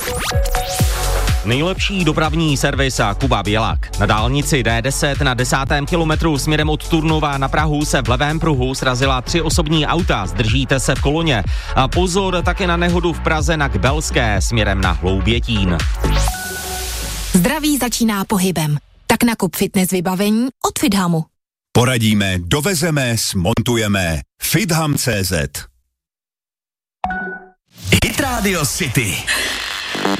Nejlepší dopravní servis a Kuba Bělák. Na dálnici D10 na 10. kilometru směrem od Turnova na Prahu se v levém pruhu srazila 3 osobní auta, zdržíte se v koloně. A pozor také na nehodu v Praze na Kbelské směrem na Hloubětín. Zdraví začíná pohybem. Tak nakup fitness vybavení od Fithamu. Poradíme, dovezeme, smontujeme. Fitham.cz Hit Radio City.